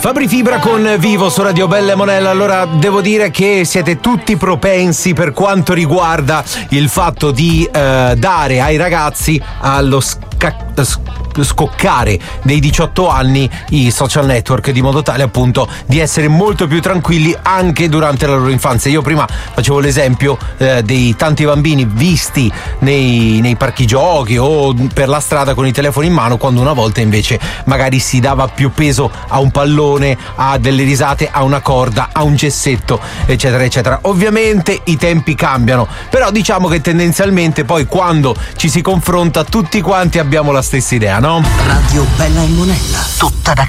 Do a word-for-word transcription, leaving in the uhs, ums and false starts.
Fabri Fibra con Vivo su Radio Bella e Monella. Allora, devo dire che siete tutti propensi per quanto riguarda il fatto di eh, dare ai ragazzi allo sca- scoccare dei diciotto anni i social network, di modo tale appunto di essere molto più tranquilli anche durante la loro infanzia. Io prima facevo l'esempio eh, dei tanti bambini visti nei, nei parchi giochi o per la strada con i telefoni in mano, quando una volta invece magari si dava più peso a un pallone, a delle risate, a una corda, a un gessetto, eccetera eccetera. Ovviamente i tempi cambiano, però diciamo che tendenzialmente poi quando ci si confronta tutti quanti abbiamo la stessa idea, no? Radio Bella e Monella, tutta da